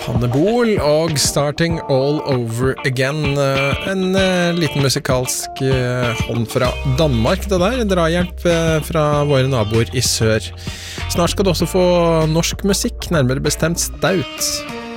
Hannibal og Starting All Over Again. En liten musikalsk hånd fra Danmark, det der. Drahjelp fra våre naboer i sør. Snart skal du også få norsk musikk, nærmere bestemt staut.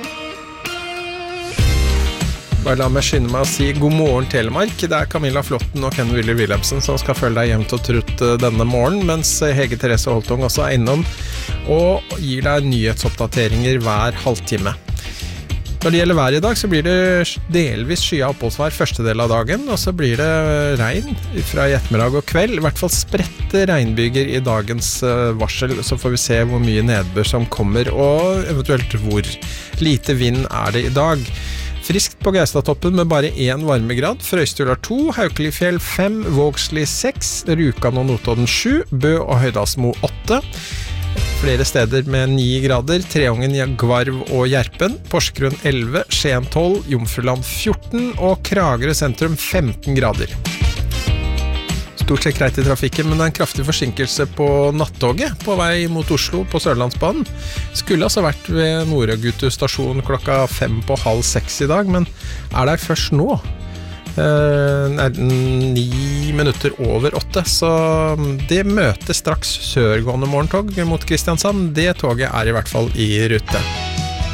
Bare la meg skynde meg å si god morgen Telemark. Det er Camilla Flotten og Ken Willy Wilhelmsen som skal følge deg hjem til trutt denne morgen, mens Hege Therese Holtung også er innom og gir deg nyhetsoppdateringer hver halvtime. Når det gjelder vær i dag, så blir det delvis skyet oppholdsvær første del av dagen, og så blir det regn fra i ettermiddag og kveld, i hvert fall spredte regnbyger i dagens varsel, så får vi se hvor mye nedbør som kommer, og eventuelt hvor lite vind er det i dag. Friskt på Gaustatoppen med bare 1 varmegrad, Frøystular 2, Haukelifjell 5, Vågsli 6, Rjukan og Notodden 7, Bø og Høydalsmo 8, flere steder med 9 grader, Treungen, Gvarv og Gjerpen, Porsgrunn 11, Skien 12, Jomfruland 14 og Kragerø sentrum 15 grader. Stort sett greit i trafikken, men det er en kraftig forsinkelse på nattoget på vei mot Oslo på Sørlandsbanen. Skulle altså vært ved Nordøgutu stasjon klokka 5:30 i dag, men er der først nå. 9 minutter over 8, så det møter straks sørgående morgentog mot Kristiansand. Det toget er i hvert fall i rute.